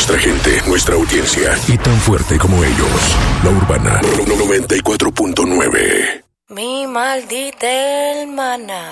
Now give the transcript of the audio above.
Nuestra gente, nuestra audiencia. Y tan fuerte como ellos. La Urbana 94.9. Mi maldita hermana.